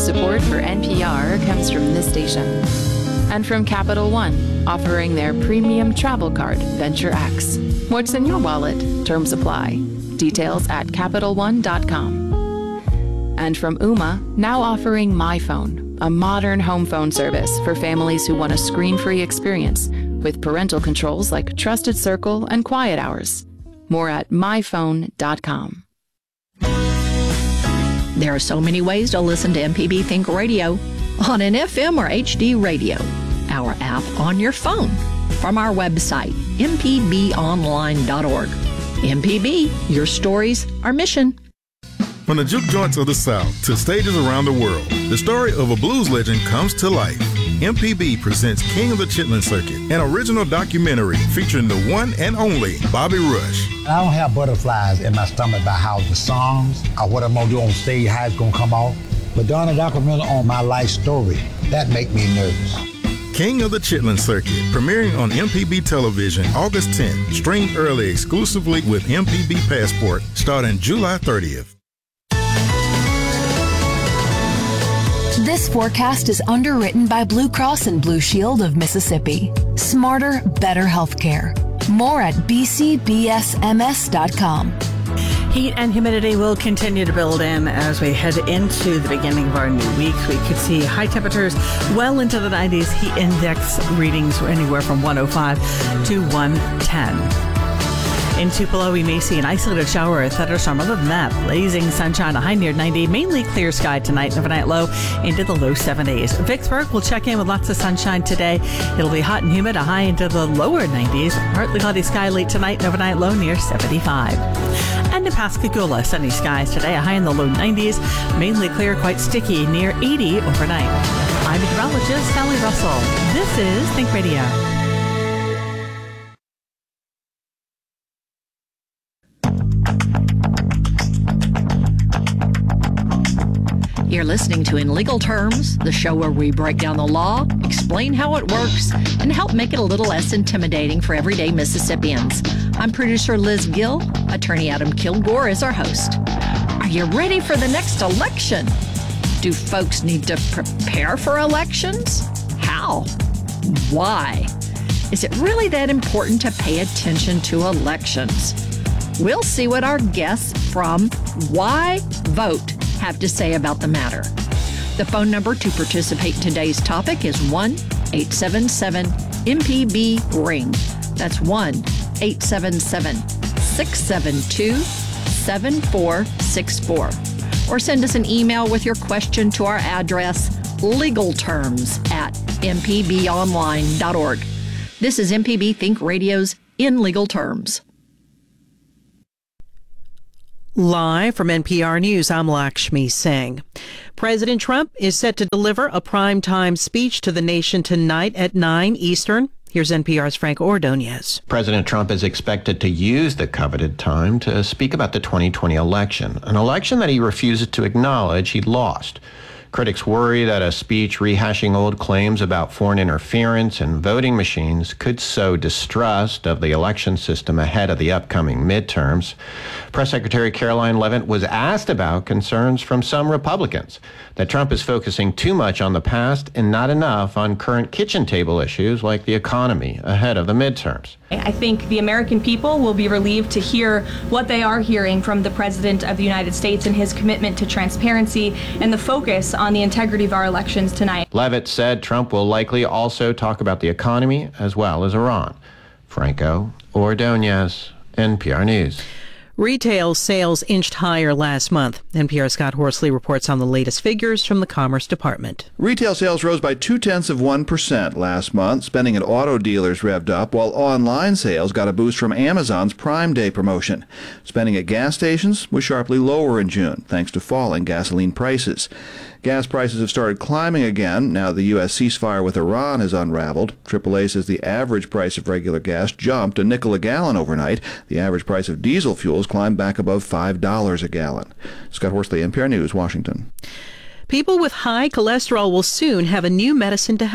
Support for NPR comes from this station. And from Capital One, offering their premium travel card, Venture X. What's in your wallet? Terms apply. Details at CapitalOne.com. And from Ooma, now offering MyPhone, a modern home phone service for families who want a screen-free experience with parental controls like Trusted Circle and Quiet Hours. More at MyPhone.com. There are so many ways to listen to MPB Think Radio on an FM or HD radio, our app on your phone, from our website, mpbonline.org. MPB, your stories, our mission. From the juke joints of the South to stages around the world, the story of a blues legend comes to life. MPB presents King of the Chitlin Circuit, an original documentary featuring the one and only Bobby Rush. I don't have butterflies in my stomach about how the songs or what I'm going to do on stage, how it's going to come off. But doing a documentary on my life story, that make me nervous. King of the Chitlin Circuit, premiering on MPB television August 10th, streamed early exclusively with MPB Passport, starting July 30th. This forecast is underwritten by Blue Cross and Blue Shield of Mississippi. Smarter, better healthcare. More at bcbsms.com. Heat and humidity will continue to build in as we head into the beginning of our new week. We could see high temperatures well into the 90s. Heat index readings were anywhere from 105 to 110. In Tupelo, we may see an isolated shower or thunderstorm. Other than that, blazing sunshine, a high near 90. Mainly clear sky tonight, overnight low into the low 70s. Vicksburg will check in with lots of sunshine today. It'll be hot and humid, a high into the lower 90s. Partly cloudy sky late tonight, overnight low near 75. And in Pascagoula, sunny skies today, a high in the low 90s. Mainly clear, quite sticky, near 80 overnight. I'm meteorologist Sally Russell. This is Think Radio. You're listening to In Legal Terms, the show where we break down the law, explain how it works, and help make it a little less intimidating for everyday Mississippians. I'm producer Liz Gill. Attorney Adam Kilgore is our host. Are you ready for the next election? Do folks need to prepare for elections? How? Why? Is it really that important to pay attention to elections? We'll see what our guests from Why Vote have to say about the matter. The phone number to participate in today's topic is 1-877-MPB-RING. That's 1-877-672-7464. Or send us an email with your question to our address, legalterms@mpbonline.org. This is MPB Think Radio's In Legal Terms. Live from NPR News, I'm Lakshmi Singh. President Trump is set to deliver a primetime speech to the nation tonight at 9 Eastern. Here's NPR's Frank Ordonez. President Trump is expected to use the coveted time to speak about the 2020 election, an election that he refuses to acknowledge he lost. Critics worry that a speech rehashing old claims about foreign interference and voting machines could sow distrust of the election system ahead of the upcoming midterms. Press Secretary Caroline Leavitt was asked about concerns from some Republicans that Trump is focusing too much on the past and not enough on current kitchen table issues like the economy ahead of the midterms. I think the American people will be relieved to hear what they are hearing from the President of the United States and his commitment to transparency and the focus on the integrity of our elections tonight. Leavitt said Trump will likely also talk about the economy as well as Iran. Franco Ordonez, NPR News. Retail sales inched higher last month. NPR's Scott Horsley reports on the latest figures from the Commerce Department. Retail sales rose by 0.2% last month. Spending at auto dealers revved up, while online sales got a boost from Amazon's Prime Day promotion. Spending at gas stations was sharply lower in June, thanks to falling gasoline prices. Gas prices have started climbing again now the U.S. ceasefire with Iran has unraveled. AAA says the average price of regular gas jumped a nickel a gallon overnight. The average price of diesel fuels climbed back above $5 a gallon. Scott Horsley, NPR News, Washington. People with high cholesterol will soon have a new medicine to help.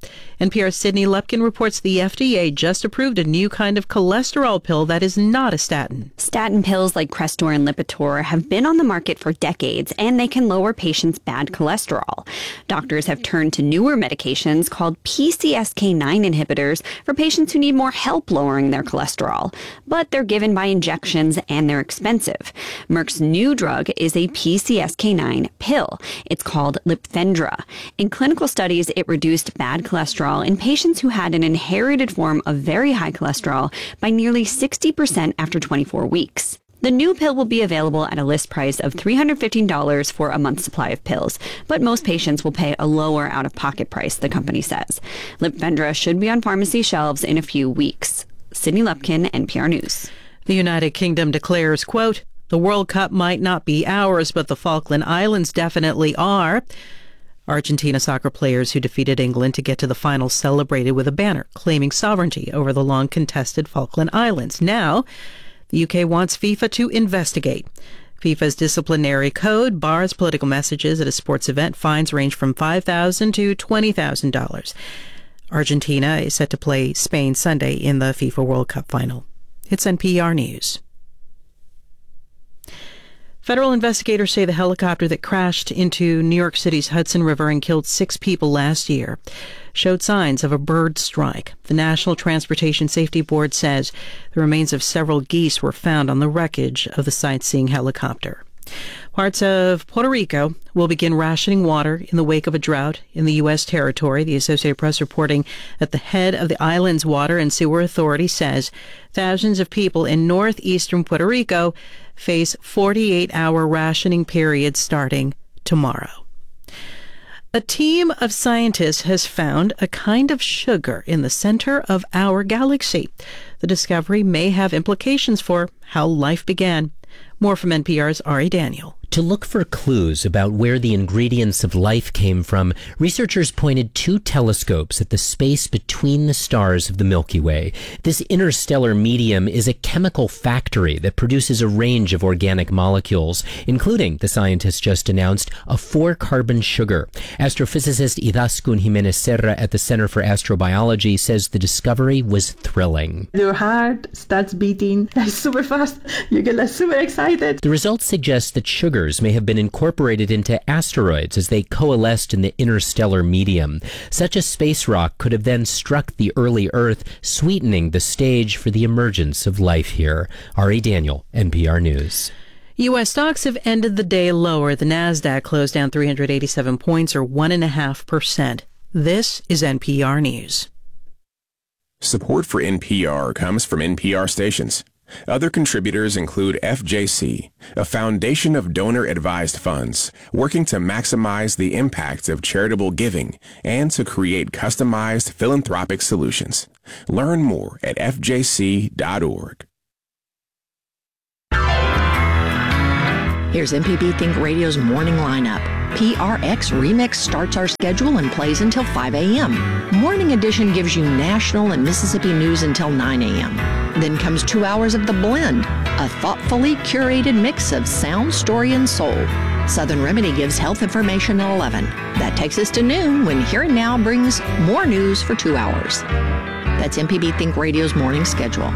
NPR's Sydney Lupkin reports the FDA just approved a new kind of cholesterol pill that is not a statin. Statin pills like Crestor and Lipitor have been on the market for decades, and they can lower patients' bad cholesterol. Doctors have turned to newer medications called PCSK9 inhibitors for patients who need more help lowering their cholesterol. But they're given by injections and they're expensive. Merck's new drug is a PCSK9 pill. It's called Lipfendra. In clinical studies, it reduced bad cholesterol in patients who had an inherited form of very high cholesterol by nearly 60% after 24 weeks. The new pill will be available at a list price of $315 for a month's supply of pills, but most patients will pay a lower out-of-pocket price, the company says. Lipfendra should be on pharmacy shelves in a few weeks. Sydney Lupkin, NPR News. The United Kingdom declares, quote, "The World Cup might not be ours, but the Falkland Islands definitely are." Argentina soccer players who defeated England to get to the final celebrated with a banner claiming sovereignty over the long-contested Falkland Islands. Now, the UK wants FIFA to investigate. FIFA's disciplinary code bars political messages at a sports event. Fines range from $5,000 to $20,000. Argentina is set to play Spain Sunday in the FIFA World Cup final. It's NPR News. Federal investigators say the helicopter that crashed into New York City's Hudson River and killed 6 people last year showed signs of a bird strike. The National Transportation Safety Board says the remains of several geese were found on the wreckage of the sightseeing helicopter. Parts of Puerto Rico will begin rationing water in the wake of a drought in the U.S. territory. The Associated Press reporting that the head of the island's Water and Sewer Authority says thousands of people in northeastern Puerto Rico face 48-hour rationing periods starting tomorrow. A team of scientists has found a kind of sugar in the center of our galaxy. The discovery may have implications for how life began. More from NPR's Ari Daniel. To look for clues about where the ingredients of life came from, researchers pointed 2 telescopes at the space between the stars of the Milky Way. This interstellar medium is a chemical factory that produces a range of organic molecules, including, the scientists just announced, a 4-carbon sugar. Astrophysicist Idaskun Jimenez Serra at the Center for Astrobiology says the discovery was thrilling. Your heart starts beating super fast. You get super excited. The results suggest that sugars may have been incorporated into asteroids as they coalesced in the interstellar medium. Such a space rock could have then struck the early Earth, sweetening the stage for the emergence of life here. Ari Daniel, NPR News. U.S. stocks have ended the day lower. The Nasdaq closed down 387 points, or 1.5%. This is NPR News. Support for NPR comes from NPR stations. Other contributors include FJC, a foundation of donor-advised funds working to maximize the impact of charitable giving and to create customized philanthropic solutions. Learn more at fjc.org. Here's MPB Think Radio's morning lineup. PRX Remix starts our schedule and plays until 5 a.m. Morning Edition gives you national and Mississippi news until 9 a.m. Then comes 2 hours of The Blend, a thoughtfully curated mix of sound, story, and soul. Southern Remedy gives health information at 11. That takes us to noon when Here and Now brings more news for 2 hours. That's MPB Think Radio's morning schedule.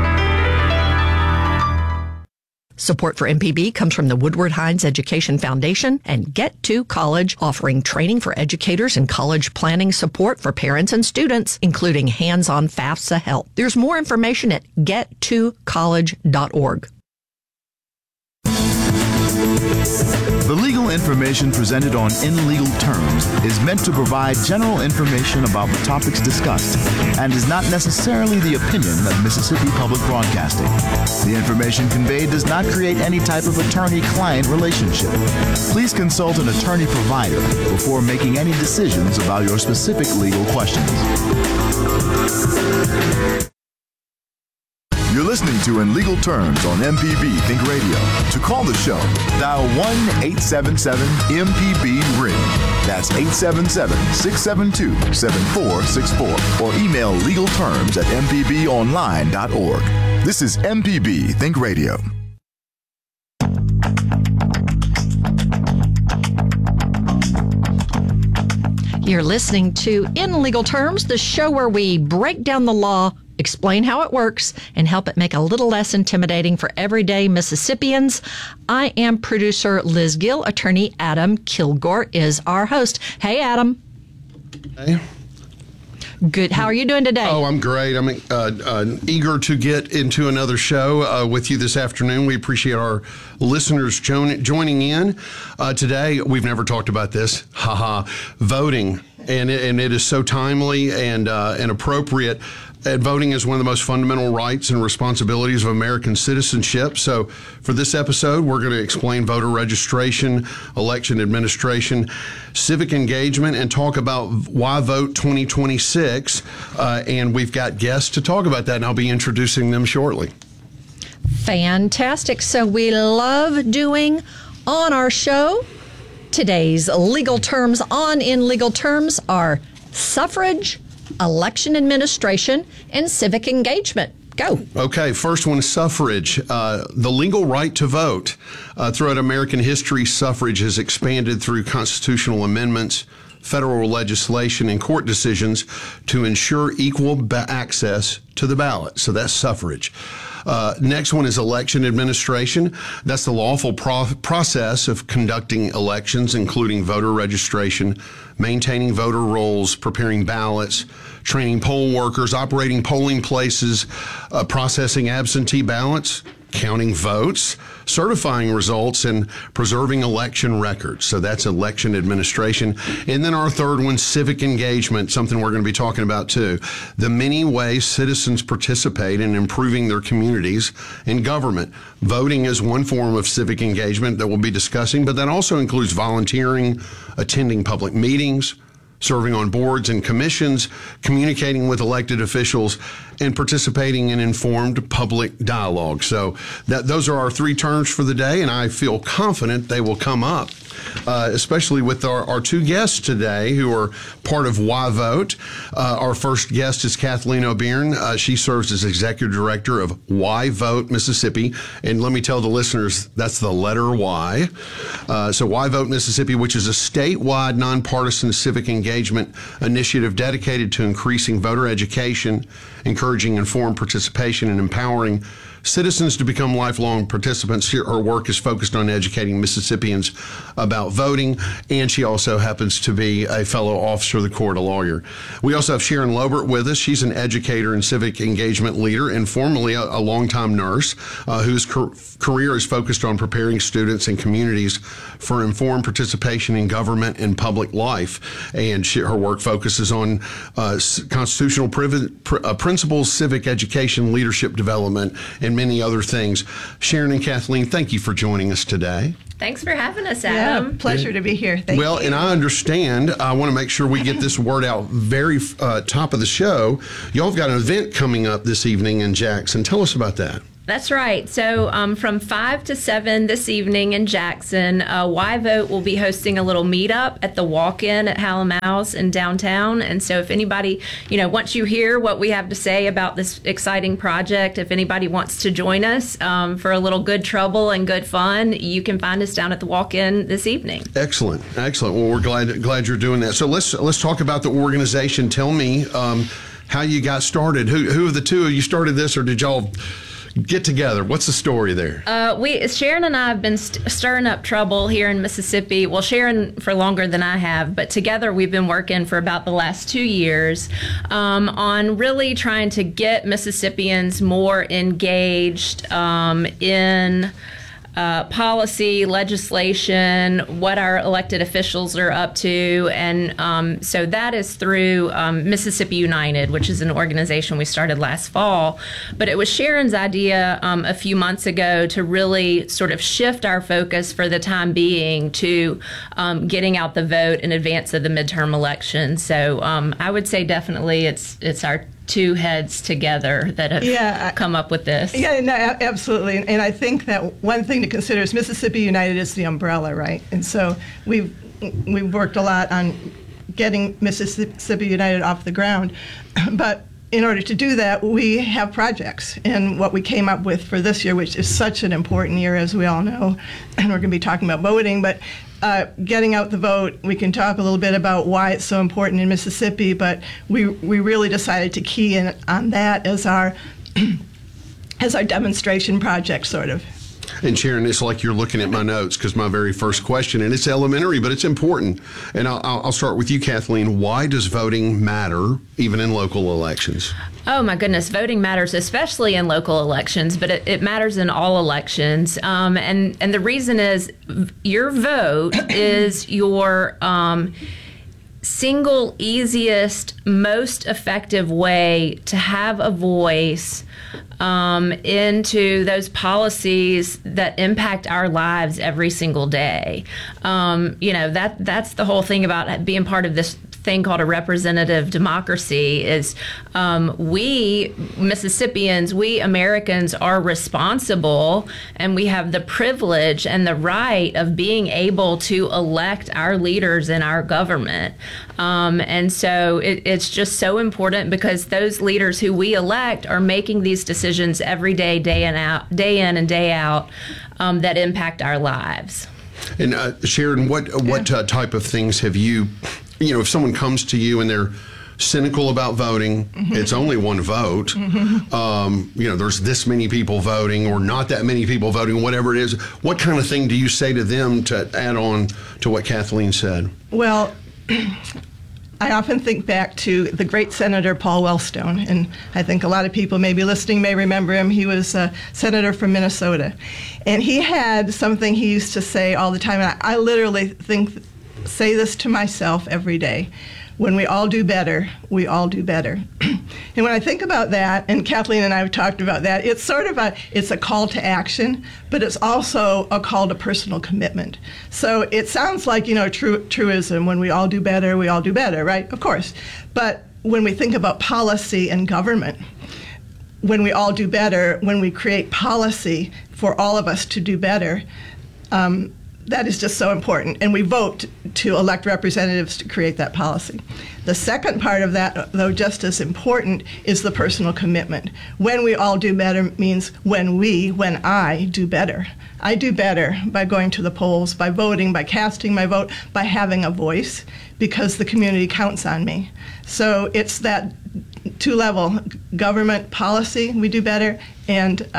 Support for MPB comes from the Woodward Hines Education Foundation and Get to College, offering training for educators and college planning support for parents and students, including hands-on FAFSA help. There's more information at gettocollege.org. The legal information presented on In Legal Terms is meant to provide general information about the topics discussed and is not necessarily the opinion of Mississippi Public Broadcasting. The information conveyed does not create any type of attorney-client relationship. Please consult an attorney-provider before making any decisions about your specific legal questions. You're listening to In Legal Terms on MPB Think Radio. To call the show, dial 1-877-MPB-RING. That's 877-672-7464. Or email legalterms@mpbonline.org. This is MPB Think Radio. You're listening to In Legal Terms, the show where we break down the law, explain how it works, and help it make a little less intimidating for everyday Mississippians. I am producer Liz Gill. Attorney Adam Kilgore is our host. Hey, Adam. Hey. Good. How are you doing today? Oh, I'm great. I'm eager to get into another show with you this afternoon. We appreciate our listeners joining in. Today, we've never talked about this. Voting. And it is so timely and appropriate. Voting is one of the most fundamental rights and responsibilities of American citizenship. So for this episode, we're going to explain voter registration, election administration, civic engagement, and talk about Why Vote 2026. And we've got guests to talk about that, and I'll be introducing them shortly. Fantastic. So we love doing on our show. Today's legal terms on In Legal Terms are suffrage, election administration, and civic engagement. Go. Okay, first one is suffrage. The legal right to vote. Throughout American history, suffrage has expanded through constitutional amendments, federal legislation, and court decisions to ensure equal access to the ballot. So that's suffrage. Next one is election administration. That's the lawful process of conducting elections, including voter registration, maintaining voter rolls, preparing ballots, training poll workers, operating polling places, processing absentee ballots, counting votes, certifying results, and preserving election records. So that's election administration. And then our third one, civic engagement, something we're going to be talking about too. The many ways citizens participate in improving their communities and government. Voting is one form of civic engagement that we'll be discussing, but that also includes volunteering, attending public meetings, serving on boards and commissions, communicating with elected officials, and participating in informed public dialogue. So those are our three terms for the day, and I feel confident they will come up, especially with our two guests today who are part of Why Vote. Our first guest is Kathleen O'Beirne. She serves as Executive Director of Why Vote Mississippi. And let me tell the listeners, that's the letter Y. So Why Vote Mississippi, which is a statewide nonpartisan civic engagement initiative dedicated to increasing voter education, encouraging informed participation, and empowering citizens to become lifelong participants. Her work is focused on educating Mississippians about voting, and she also happens to be a fellow officer of the court, a lawyer. We also have Sharon Lobert with us. She's an educator and civic engagement leader and formerly a longtime nurse whose career is focused on preparing students and communities for informed participation in government and public life. And her work focuses on constitutional principles, civic education, leadership development, and many other things. Sharon and Kathleen, thank you for joining us today. Thanks for having us, Adam. Yeah, pleasure to be here. Thank you. And I understand, I want to make sure we get this word out very top of the show. Y'all have got an event coming up this evening in Jackson. Tell us about that. That's right. So from 5 to 7 this evening in Jackson, Why Vote will be hosting a little meetup at the Walk-In at Hallam House in downtown. And so if anybody, once you hear what we have to say about this exciting project, if anybody wants to join us for a little good trouble and good fun, you can find us down at the Walk-In this evening. Excellent. Well, we're glad you're doing that. So let's talk about the organization. Tell me how you got started. Who of the two of you started this, or did y'all get together? What's the story there? Sharon and I have been stirring up trouble here in Mississippi. Well, Sharon for longer than I have, but together we've been working for about the last 2 years on really trying to get Mississippians more engaged in policy, legislation, what our elected officials are up to. And so that is through Mississippi United, which is an organization we started last fall. But it was Sharon's idea a few months ago to really sort of shift our focus for the time being to getting out the vote in advance of the midterm election. So I would say definitely it's our two heads together that have come up with this. Yeah, no, absolutely. And I think that one thing to consider is Mississippi United is the umbrella, right? And so we've worked a lot on getting Mississippi United off the ground. But in order to do that, we have projects. And what we came up with for this year, which is such an important year, as we all know, and we're going to be talking about voting, but getting out the vote, we can talk a little bit about why it's so important in Mississippi, but we really decided to key in on that as our demonstration project, sort of. And Sharon, it's like you're looking at my notes, because my very first question, and it's elementary, but it's important. And I'll start with you, Kathleen. Why does voting matter, even in local elections? Oh my goodness, voting matters, especially in local elections, but it matters in all elections. And the reason is your vote is your single easiest, most effective way to have a voice into those policies that impact our lives every single day. That's the whole thing about being part of this thing called a representative democracy is we Mississippians, we Americans are responsible, and we have the privilege and the right of being able to elect our leaders in our government. And so it's just so important, because those leaders who we elect are making these decisions every day, day in and day out, that impact our lives. And Sharon, what type of things have you, if someone comes to you and they're cynical about voting, it's only one vote, there's this many people voting or not that many people voting, whatever it is, what kind of thing do you say to them to add on to what Kathleen said? Well, I often think back to the great Senator Paul Wellstone, and I think a lot of people maybe listening may remember him. He was a senator from Minnesota, and he had something he used to say all the time, and I literally say this to myself every day. When we all do better, we all do better. And when I think about that, and Kathleen and I have talked about that, it's sort of it's a call to action, but it's also a call to personal commitment. So it sounds like, truism, when we all do better, right? Of course. But when we think about policy and government, when we all do better, when we create policy for all of us to do better, that is just so important. And we vote to elect representatives to create that policy. The second part of that, though just as important, is the personal commitment. When we all do better means when I do better. I do better by going to the polls, by voting, by casting my vote, by having a voice, because the community counts on me. So it's that two-level government policy, we do better, and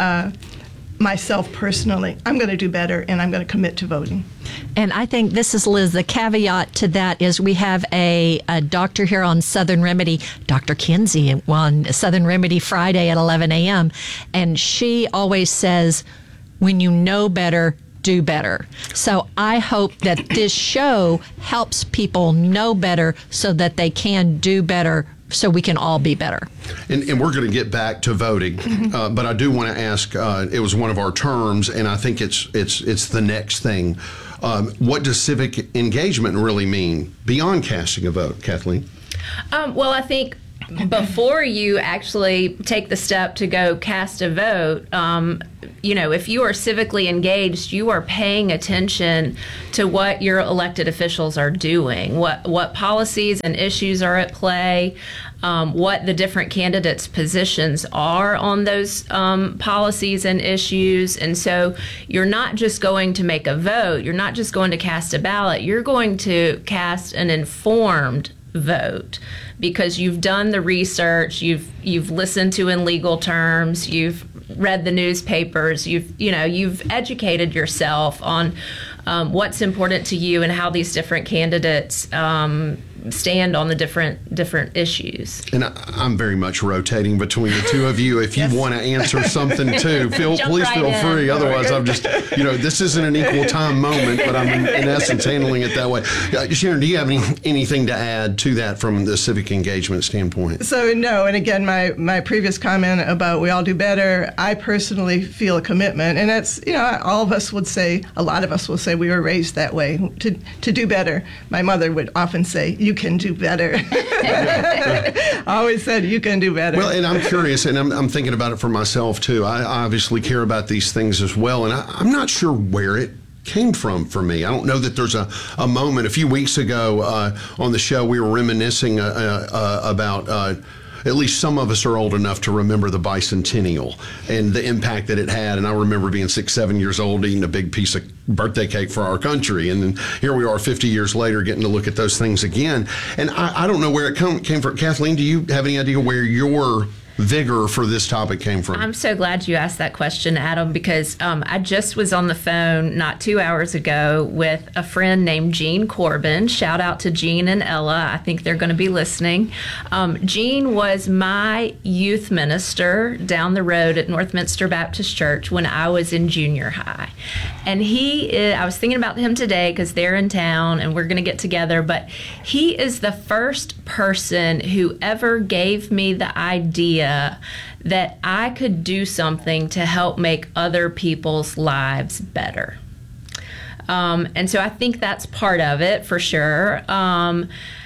myself personally, I'm going to do better, and I'm going to commit to voting. And I think this is, Liz, the caveat to that is we have a doctor here on Southern Remedy, Dr. Kinsey, on Southern Remedy Friday at 11 a.m., and she always says, when you know better, do better. So I hope that this show helps people know better so that they can do better, so we can all be better. And we're going to get back to voting, but I do want to ask, it was one of our terms, and I think it's the next thing. What does civic engagement really mean beyond casting a vote, Kathleen? Well, I think before you actually take the step to go cast a vote, if you are civically engaged, you are paying attention to what your elected officials are doing, what policies and issues are at play, what the different candidates' positions are on those policies and issues. And so you're not just going to make a vote, you're not just going to cast a ballot, you're going to cast an informed vote, because you've done the research, you've listened to in legal terms, you've read the newspapers, you've educated yourself on what's important to you and how these different candidates stand on the different issues. And I'm very much rotating between the two of you. If you want to answer something too, please feel free. Otherwise, I'm just, this isn't an equal time moment, but I'm in essence handling it that way. Sharon, do you have anything to add to that from the civic engagement standpoint? So no, and again, my previous comment about we all do better, I personally feel a commitment, and that's, all of us would say, a lot of us will say we were raised that way, to do better. My mother would often say, you can do better. Always said, you can do better. Well, and I'm curious, and I'm thinking about it for myself too. I obviously care about these things as well, and I'm not sure where it came from for me. I don't know that there's a moment. A few weeks ago on the show, we were reminiscing about at least some of us are old enough to remember the bicentennial and the impact that it had. And I remember being 6, 7 years old, eating a big piece of birthday cake for our country. And then here we are 50 years later getting to look at those things again. And I don't know where it came from. Kathleen, do you have any idea where your vigor for this topic came from? I'm so glad you asked that question, Adam, because I just was on the phone not 2 hours ago with a friend named Jean Corbin. Shout out to Jean and Ella. I think they're going to be listening. Jean was my youth minister down the road at Northminster Baptist Church when I was in junior high. And I was thinking about him today because they're in town and we're going to get together, but he is the first person who ever gave me the idea that I could do something to help make other people's lives better. And so I think that's part of it for sure. And,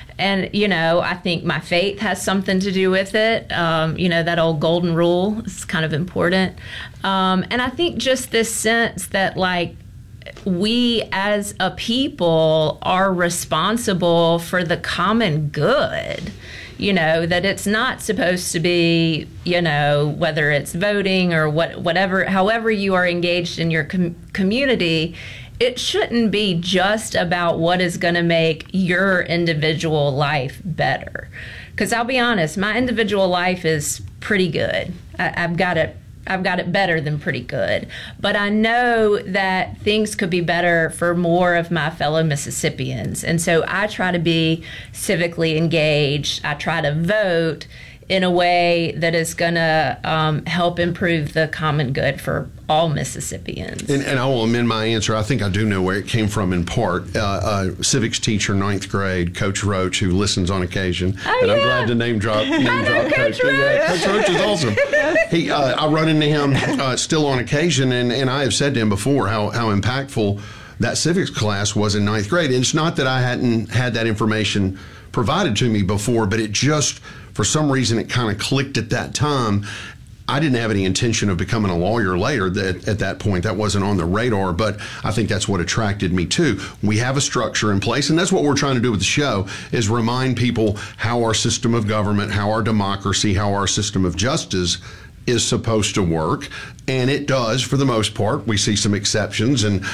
I think my faith has something to do with it. That old golden rule is kind of important. And I think just this sense that, like, we as a people are responsible for the common good. That it's not supposed to be, whether it's voting or whatever, however you are engaged in your community, it shouldn't be just about what is going to make your individual life better. Because I'll be honest, my individual life is pretty good. I've got it better than pretty good. But I know that things could be better for more of my fellow Mississippians. And so I try to be civically engaged. I try to vote in a way that is going to help improve the common good for all Mississippians. And I will amend my answer. I think I do know where it came from in part. Civics teacher, 9th grade, Coach Roach, who listens on occasion. I'm glad to name drop Coach. Yeah, Coach Roach is awesome. I run into him still on occasion, and I have said to him before how impactful that civics class was in 9th grade. And it's not that I hadn't had that information provided to me before, but it just, for some reason, it kind of clicked at that time. I didn't have any intention of becoming a lawyer later. At that point, that wasn't on the radar, but I think that's what attracted me too. We have a structure in place, and that's what we're trying to do with the show, is remind people how our system of government, how our democracy, how our system of justice is supposed to work, and it does for the most part. We see some exceptions, and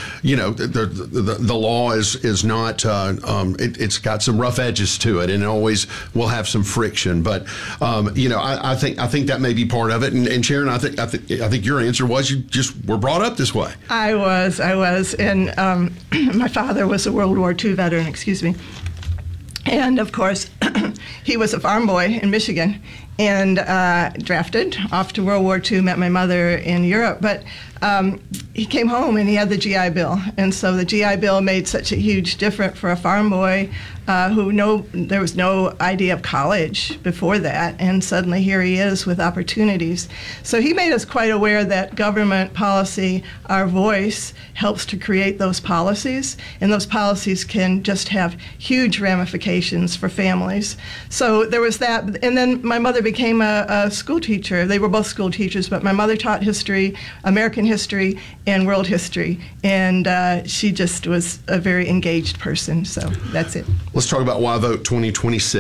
the law is not. It's got some rough edges to it, and it always will have some friction. But I think that may be part of it. And Sharon, I think your answer was you just were brought up this way. I was, and my father was a World War II veteran. Excuse me. And of course, he was a farm boy in Michigan, and drafted off to World War II, met my mother in Europe. But he came home and he had the GI Bill. And so the GI Bill made such a huge difference for a farm boy there was no idea of college before that. And suddenly here he is with opportunities. So he made us quite aware that government policy, our voice, helps to create those policies. And those policies can just have huge ramifications for families. So there was that. And then my mother became a school teacher. They were both school teachers, but my mother taught history, American history, and world history. And she just was a very engaged person. So that's it. Let's talk about why vote 2026.